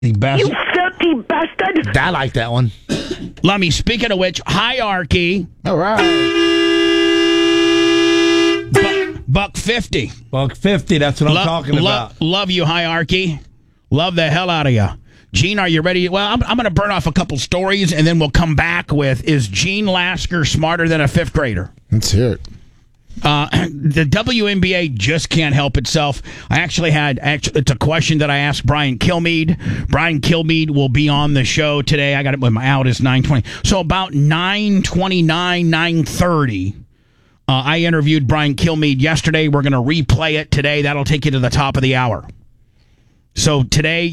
You filthy bastard. I like that one. Lummy, speaking of which, hierarchy. All right. $1.50. $1.50, that's what I'm talking about. Love you, hierarchy. Love the hell out of you. Gene, are you ready? Well, I'm going to burn off a couple stories, and then we'll come back with, is Gene Lasker smarter than a fifth grader? Let's hear it. The WNBA just can't help itself. It's a question that I asked Brian Kilmeade. Brian Kilmeade will be on the show today. I got it when my out is 9:20. So about 9:29, 9:30, I interviewed Brian Kilmeade yesterday. We're going to replay it today. That'll take you to the top of the hour. So today,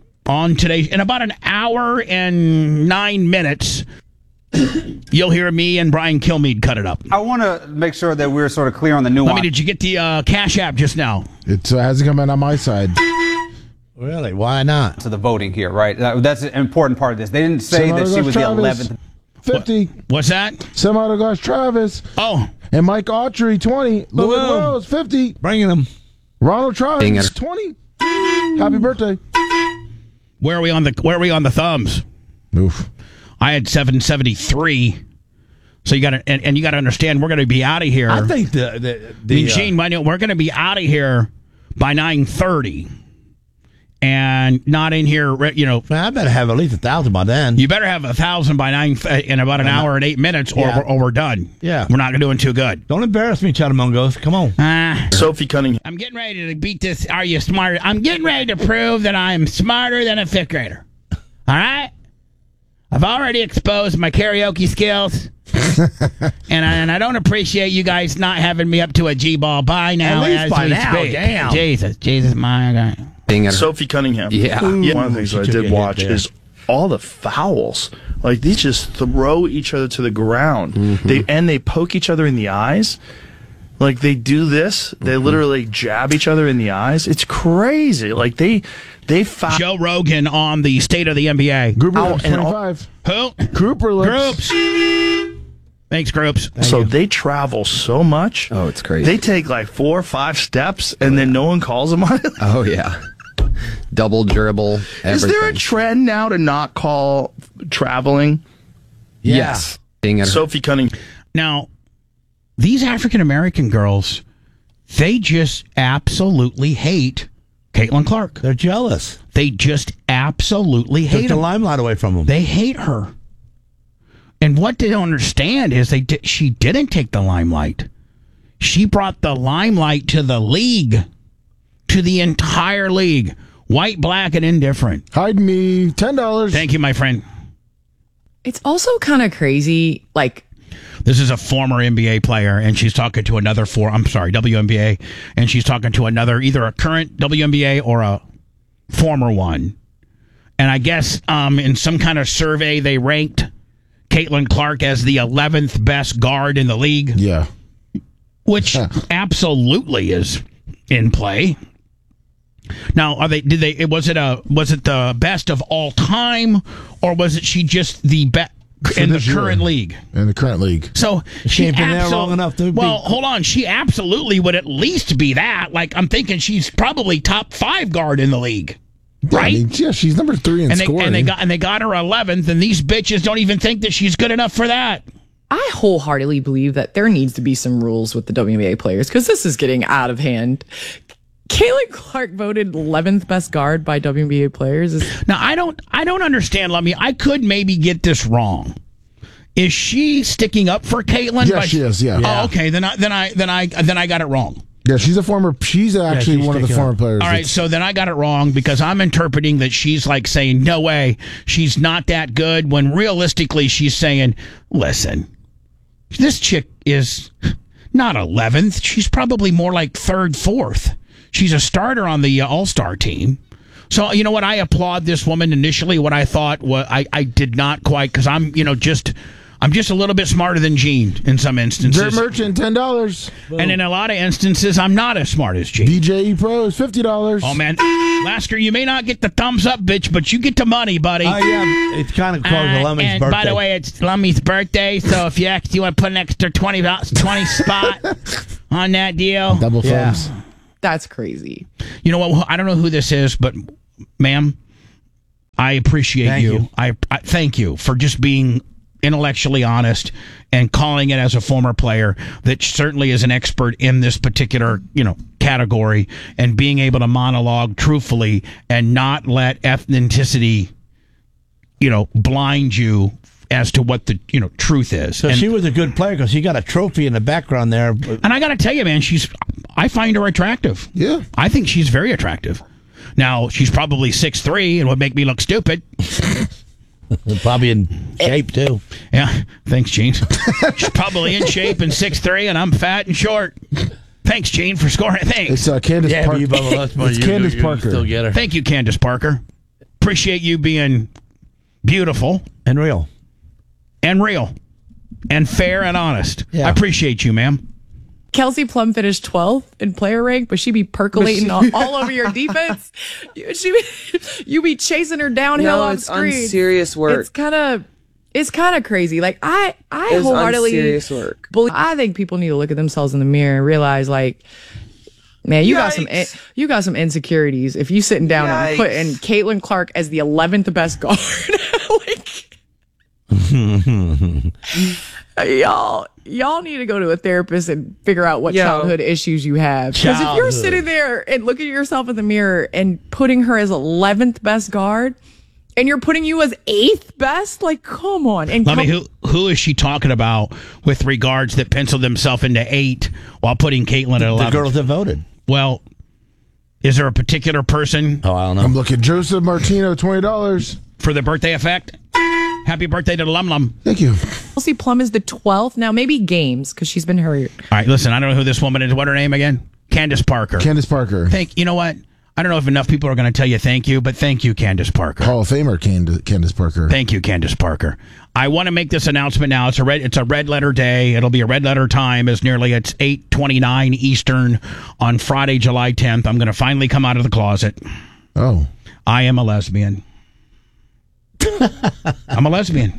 in about an hour and 9 minutes, you'll hear me and Brian Kilmeade cut it up. I want to make sure that we're sort of clear on the nuance. Did you get the Cash App just now? It hasn't come in on my side. Really? Why not? To the voting here, right? That's an important part of this. They didn't say that she was the 11th. 50. What's that? Semi-autographs Travis. Oh. And Mike Autry, 20. Louis Rose, 50. Bringing them. Ronald Travis, 20. Happy birthday. Where are we on the thumbs? Oof. I had 773. So you got to and you got to understand we're going to be out of here. I think Gene, we're going to be out of here by 9:30. And not in here, Man, I better have at least 1,000 by then. You better have 1,000 by 9 in about an hour and 8 minutes, or we're done. Yeah, we're not doing too good. Don't embarrass me, Chattamongos. Come on, Sophie Cunningham. I'm getting ready to beat this. Are you smarter? I'm getting ready to prove that I'm smarter than a fifth grader. All right. I've already exposed my karaoke skills, and I don't appreciate you guys not having me up to a G-ball by now. At least as by we now, speak. damn. Jesus, my God. Sophie Cunningham. Yeah. One of the things that I did watch is all the fouls. Like, these just throw each other to the ground. Mm-hmm. They poke each other in the eyes. Like, they do this. They literally jab each other in the eyes. It's crazy. Like, they foul. Joe Rogan on the State of the NBA. Grouper Lips, 25. Who? Grouper Lips. Groups. Thanks, Groups. So they travel so much. Oh, it's crazy. They take like 4 or 5 steps, and then no one calls them on it. Oh, yeah. Double dribble, everything. Is there a trend now to not call traveling? Yes. Sophie Cunningham. Now, these African-American girls, they just absolutely hate Caitlin Clark. They're jealous. They just absolutely hate Took the her. limelight away from them. They hate her. And what they don't understand is she didn't take the limelight. She brought the limelight to the league, to the entire league, white, black, and indifferent. Hide me, $10. Thank you, my friend. It's also kind of crazy, like... This is a former NBA player, and she's talking to another WNBA, and she's talking to another, either a current WNBA or a former one. And I guess in some kind of survey, they ranked Caitlin Clark as the 11th best guard in the league. Yeah. Which absolutely is in play. Now, was it the best of all time, or was it she just the best in the current league? In the current league. So she ain't been there long enough to hold on. She absolutely would at least be that. Like, I'm thinking she's probably top 5 guard in the league. Right? I mean, she's number 3 in scoring. And they got her 11th, and these bitches don't even think that she's good enough for that. I wholeheartedly believe that there needs to be some rules with the WNBA players, because this is getting out of hand. Caitlin Clark voted 11th best guard by WNBA players. Now, I don't understand, Lummy. I could maybe get this wrong. Is she sticking up for Caitlin? Yes, she is. Yeah. Oh, okay. Then I got it wrong. Yeah, she's actually one of the former players. All right, so then I got it wrong, because I'm interpreting that she's like saying, no way, she's not that good, when realistically she's saying, listen, this chick is not 11th. She's probably more like 3rd, 4th. She's a starter on the All-Star team. So, you know what? I applaud this woman initially. What I thought was I did not quite, because I'm just a little bit smarter than Gene in some instances. Dirt Merchant, $10. And in a lot of instances, I'm not as smart as Gene. DJE Pros, $50. Oh, man. Lasker, you may not get the thumbs up, bitch, but you get the money, buddy. Oh, yeah. It's kind of close to Lummy's birthday. By the way, it's Lummy's birthday, so if you want to put an extra 20 spot on that deal. Double thumbs. That's crazy. You know what? I don't know who this is, but, ma'am, I appreciate you. I thank you for just being intellectually honest and calling it as a former player that certainly is an expert in this particular, category, and being able to monologue truthfully and not let ethnicity, blind you as to what the truth is. So she was a good player because she got a trophy in the background there. And I got to tell you, man, I find her attractive. Yeah. I think she's very attractive. Now, she's probably 6'3" and would make me look stupid. Probably in shape, too. Yeah. Thanks, Gene. She's probably in shape and 6'3", and I'm fat and short. Thanks, Gene, for scoring. Thanks. It's Candace Parker. It's Candace Parker. Still get her. Thank you, Candace Parker. Appreciate you being beautiful. And real. And fair and honest. Yeah. I appreciate you, ma'am. Kelsey Plum finished 12th in player rank, but she be percolating all over your defense. You be chasing her downhill on screen. It's unserious work. It's kind of crazy. Like I wholeheartedly unserious work. I think people need to look at themselves in the mirror and realize, like, man, you got some insecurities if you sitting down and putting Caitlin Clark as the 11th best guard. Y'all need to go to a therapist and figure out what childhood issues you have. Because if you're sitting there and looking at yourself in the mirror and putting her as 11th best guard, and you're putting you as 8th best, like, come on. And who is she talking about with regards that penciled themselves into 8 while putting Caitlin at 11? The girls that voted. Well, is there a particular person? Oh, I don't know. I'm looking. Joseph Martino, $20 for the birthday effect. Happy birthday to Lum Lum. Thank you. Kelsey Plum is the 12th. Now, maybe games, because she's been hurt. All right, listen, I don't know who this woman is. What her name again? Candace Parker. Candace Parker. You know what? I don't know if enough people are going to tell you thank you, but thank you, Candace Parker. Hall of Famer Candace Parker. Thank you, Candace Parker. I want to make this announcement now. It's a red letter day. It'll be a red letter time as nearly it's 8:29 Eastern on Friday, July 10th. I'm going to finally come out of the closet. Oh. I am a lesbian. I'm a lesbian.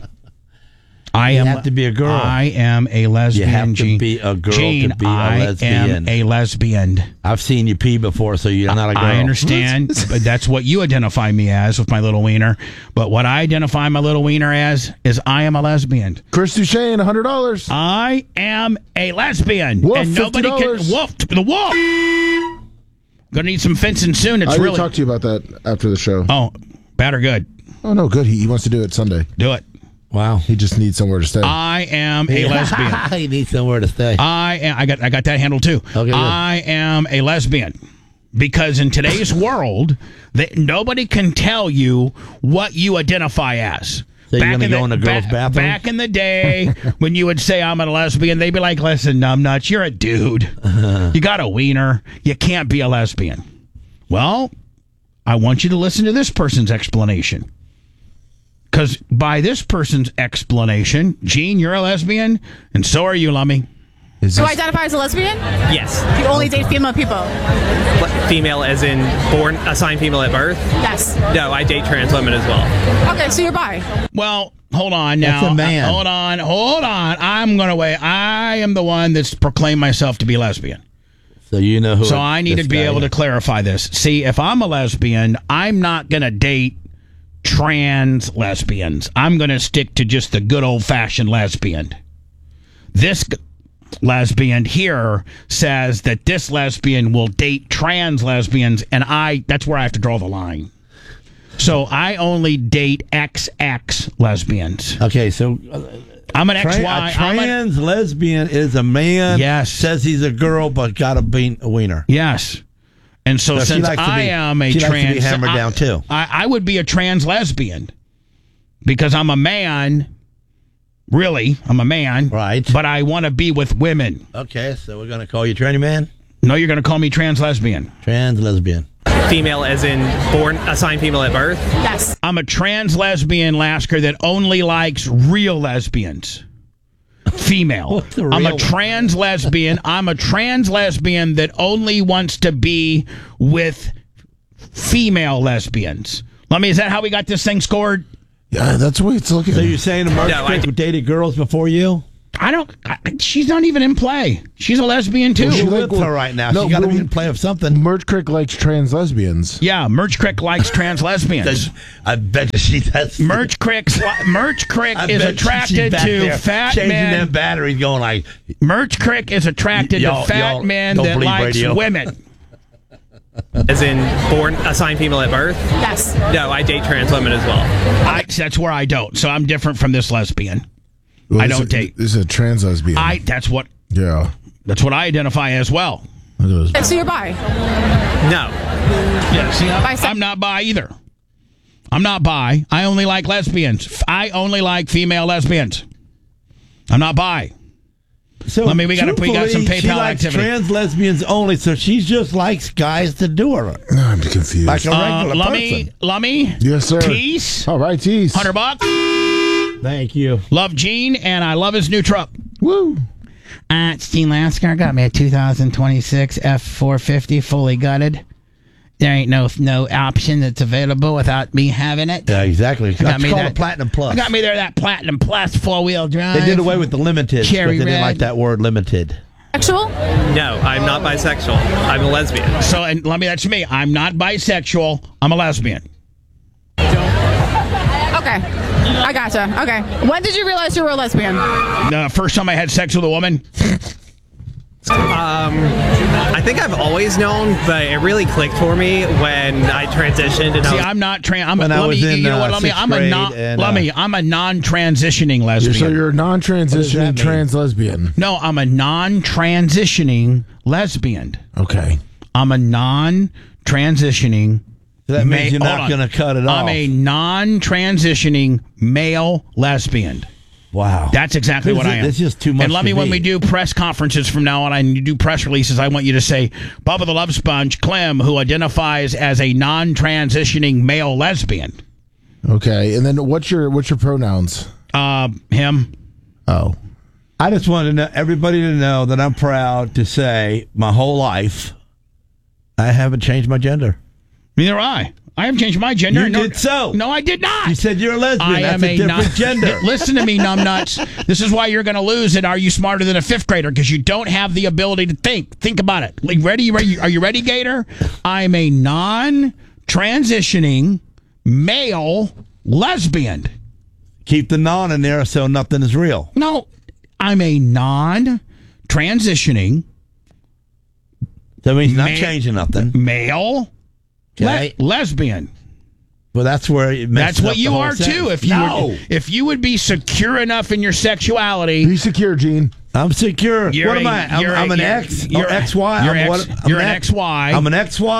You have to be a girl. I am a lesbian. You have Gene. to be a girl Gene, to be a lesbian. I am a lesbian. I've seen you pee before, so you're not a girl. I understand, but that's what you identify me as with my little wiener. But what I identify my little wiener as is I am a lesbian. Chris Duchesne, $100. I am a lesbian. Woof, and nobody $50. can... Woof, the woof. Gonna need some fencing soon. I will talk to you about that after the show. Oh, bad or good? Oh, no, good. He wants to do it Sunday. Do it. Wow. He just needs somewhere to stay. I am a lesbian. He needs somewhere to stay. I got that handle too. Okay, I am a lesbian. Because in today's world, nobody can tell you what you identify as. So you're going to go in the girls' bathroom? Back in the day, when you would say I'm a lesbian, they'd be like, listen, numbnuts, you're a dude. You got a wiener. You can't be a lesbian. Well, I want you to listen to this person's explanation. Because by this person's explanation, Gene, you're a lesbian, and so are you, Lummy. Do you identify as a lesbian? Yes. You only date female people? Female as in assigned female at birth? Yes. No, I date trans women as well. Okay, so you're bi. Well, hold on now. That's a man. Hold on. I'm going to wait. I am the one that's proclaimed myself to be lesbian. So you know who. So I need to be able to clarify this. See, if I'm a lesbian, I'm not going to date trans lesbians. I'm going to stick to just the good old-fashioned lesbian. This lesbian here says that this lesbian will date trans lesbians, and that's where I have to draw the line. So I only date XX lesbians. Okay, so I'm an XY. A trans lesbian is a man. Yes. Says he's a girl, but got a wiener. Yes. And so since I am a trans... She likes to be hammered down, too. I would be a trans lesbian because I'm a man. Really, I'm a man. Right. But I want to be with women. Okay, so we're going to call you tranny man? No, you're going to call me trans lesbian. Trans lesbian. Female as in assigned female at birth? Yes. I'm a trans lesbian, Lasker, that only likes real lesbians. Female. I'm a trans lesbian. I'm a trans lesbian that only wants to be with female lesbians. Is that how we got this thing scored? Yeah, that's the way it's looking. So you're saying Mark dated girls before you? She's not even in play. She's a lesbian too. Well, she's with her right now. No, She got to be in play of something. Merch Crick likes trans lesbians. Yeah, Merch Crick likes trans lesbians. I bet you that's Merch Crick is attracted to fat changing men. them batteries, going like Merch Crick is attracted to fat men don't that believe likes radio. women. As in born assigned female at birth? Yes. No, I date trans women as well. That's where I don't. So I'm different from this lesbian. Well, I don't date. This is a trans lesbian. That's what Yeah. I identify as well. So you're bi? No. Yeah, see, I'm not bi either. I'm not bi. I only like lesbians. I only like female lesbians. I'm not bi. So we got some PayPal she likes activity. Trans lesbians only, so she just likes guys to do her. I'm confused. Like a regular person. Lummy. Yes, sir. Tease. All right, Tease. $100. Thank you. Love Gene, and I love his new truck. Woo. It's Gene Lasker. Got me a 2026 F450 fully gutted. There ain't no option that's available without me having it. Yeah, exactly. Got me called that a Platinum Plus. I got me that Platinum Plus 4-wheel drive. They did away with the limited. Cherry but they didn't red. like that word limited. Sexual? No, I'm not bisexual. I'm a lesbian. So, and let me, that's me. I'm not bisexual. I'm a lesbian. Okay. I gotcha. Okay. When did you realize you were a lesbian? The first time I had sex with a woman. I think I've always known, but it really clicked for me when I transitioned. And See, I'm not trans. I'm a non-transitioning lesbian. So you're a non-transitioning trans lesbian. No, I'm a non-transitioning lesbian. Okay. I'm a non-transitioning. That means you're not going to cut it off. I'm a non-transitioning male lesbian. Wow. That's exactly what I am. It's just too much. And let me, when we do press conferences from now on, and you do press releases, I want you to say, Bubba the Love Sponge, Clem, who identifies as a non-transitioning male lesbian. Okay. And then what's your pronouns? Him. Oh. I just wanted everybody to know that I'm proud to say my whole life I haven't changed my gender. Neither I. I haven't changed my gender. You did so. No, I did not. You said you're a lesbian. I That's am a different gender. Listen to me, numbnuts. This is why you're going to lose at Are You Smarter Than a Fifth Grader? Because you don't have the ability to think. Think about it. Ready? Are you ready, Gator? I'm a non-transitioning male lesbian. Keep the non in there so nothing is real. No, I'm a non-transitioning. That means not changing nothing. Male. Okay. Lesbian. Well, that's where it that's what up you the whole are sentence. too. If you would be secure enough in your sexuality, be secure, Gene. I'm secure. What am I? I'm an X. You're XY. You're an XY. I'm an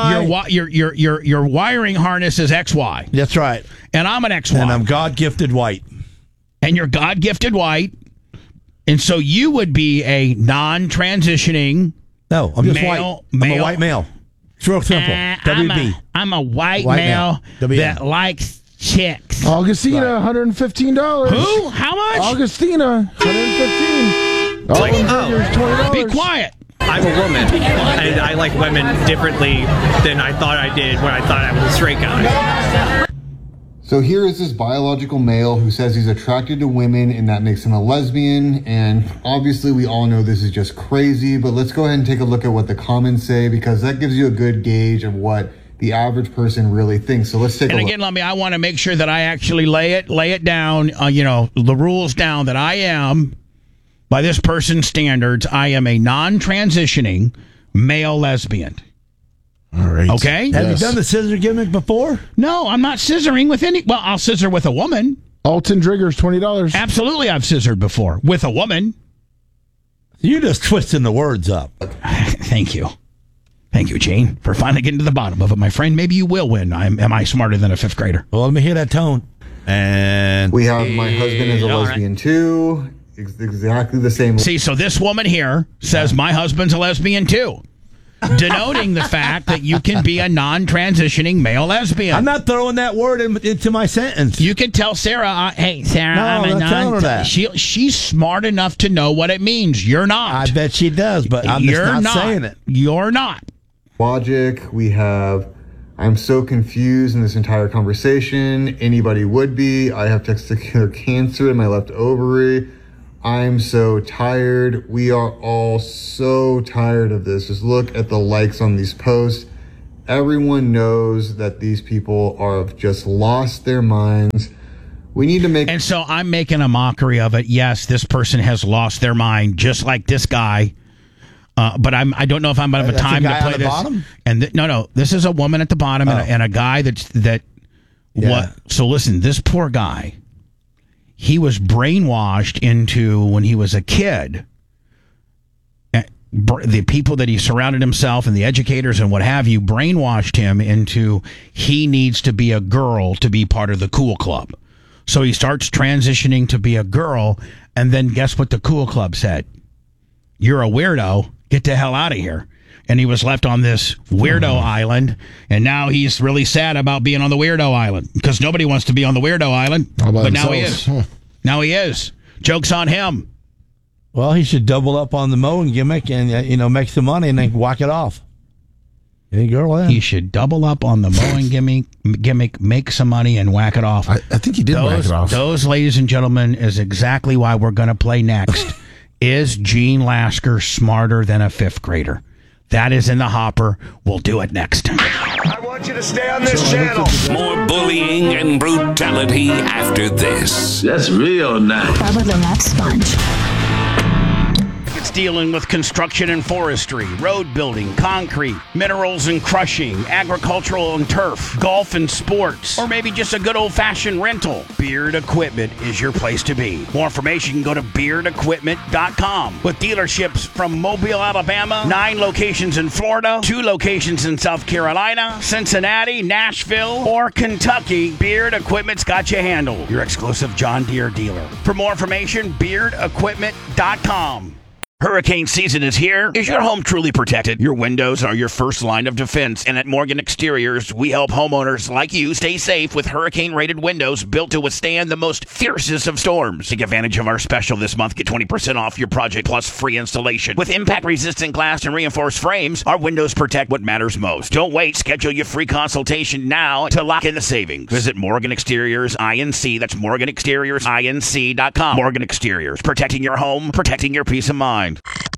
XY. Your wiring harness is XY. That's right. And I'm an XY. And I'm God gifted white. And you're God gifted white. And so you would be a non-transitioning. No, I'm just male, white. I'm a white male. It's real simple. WB. I'm a white male that likes chicks. Augustina, $115. Who? How much? Augustina, $115. $20. Be quiet. I'm a woman, and I like women differently than I thought I did when I thought I was a straight guy. So here is this biological male who says he's attracted to women and that makes him a lesbian. And obviously we all know this is just crazy, but let's go ahead and take a look at what the comments say, because that gives you a good gauge of what the average person really thinks. So let's take a look. And again, I want to make sure that I actually lay it down, the rules down, that I am, by this person's standards, I am a non-transitioning male lesbian. All right. Okay. Have you done the scissor gimmick before? No, I'm not scissoring with any. Well, I'll scissor with a woman. Alton Driggers, $20. Absolutely, I've scissored before with a woman. You're just twisting the words up. Thank you, Gene, for finally getting to the bottom of it, my friend. Maybe you will win. Am I smarter than a fifth grader? Well, let me hear that tone. And we have my husband is a lesbian too. Exactly the same. See, so this woman here says my husband's a lesbian too. Denoting the fact that you can be a non-transitioning male lesbian. I'm not throwing that word into my sentence. You can tell Sarah, hey, Sarah, no, I'm not telling her that. She's smart enough to know what it means. You're not. I bet she does, but I'm just not saying it. You're not. Logic, we have, I'm so confused in this entire conversation. Anybody would be. I have testicular cancer in my left ovary. I'm so tired. We are all so tired of this. Just look at the likes on these posts. Everyone knows that these people have just lost their minds. We need to make... And so I'm making a mockery of it. Yes, this person has lost their mind, just like this guy. But I don't know if I'm going to have time to play this. Bottom? And no, this is a woman at the bottom and a guy that. Yeah. What? So listen, this poor guy, he was brainwashed into when he was a kid. The people that he surrounded himself and the educators and what have you brainwashed him into he needs to be a girl to be part of the cool club. So he starts transitioning to be a girl, and then guess what the cool club said? You're a weirdo. Get the hell out of here. And he was left on this weirdo island, and now he's really sad about being on the weirdo island because nobody wants to be on the weirdo island. But now he is. Now he is. Joke's on him. Well, he should double up on the mowing gimmick and make some money and then whack it off. Any girl in. He should double up on the mowing gimmick, make some money, and whack it off. I think he did whack it off. Those, ladies and gentlemen, is exactly why we're going to play next. Is Gene Lasker smarter than a fifth grader? That is in the hopper. We'll do it next. I want you to stay on this channel. More bullying and brutality after this. That's real nice. Bubba the Love Sponge. It's dealing with construction and forestry, road building, concrete, minerals and crushing, agricultural and turf, golf and sports, or maybe just a good old-fashioned rental. Beard Equipment is your place to be. More information, go to beardequipment.com. With dealerships from Mobile, Alabama, 9 locations in Florida, 2 locations in South Carolina, Cincinnati, Nashville, or Kentucky, Beard Equipment's got you handled. Your exclusive John Deere dealer. For more information, beardequipment.com. Hurricane season is here. Is your home truly protected? Your windows are your first line of defense, and at Morgan Exteriors, we help homeowners like you stay safe with hurricane-rated windows built to withstand the most fiercest of storms. Take advantage of our special this month. Get 20% off your project plus free installation. With impact-resistant glass and reinforced frames, our windows protect what matters most. Don't wait. Schedule your free consultation now to lock in the savings. Visit Morgan Exteriors INC. That's MorganExteriorsINC.com. Morgan Exteriors, protecting your home, protecting your peace of mind.